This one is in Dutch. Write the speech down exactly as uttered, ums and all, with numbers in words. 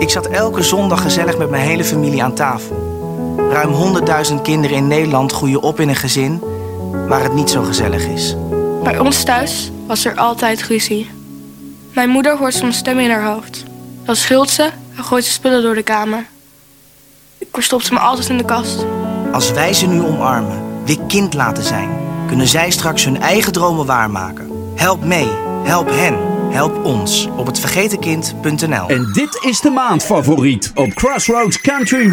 Ik zat elke zondag gezellig met mijn hele familie aan tafel. Ruim honderdduizend kinderen in Nederland groeien op in een gezin waar het niet zo gezellig is. Bij ons thuis was er altijd ruzie. Mijn moeder hoort soms stemmen in haar hoofd. Dan schreeuwt ze en gooit ze spullen door de kamer. Ik verstop ze me altijd in de kast. Als wij ze nu omarmen, weer kind laten zijn, kunnen zij straks hun eigen dromen waarmaken. Help mee, help hen, help ons op het vergetenkind punt n l. En dit is de maandfavoriet op Crossroads Country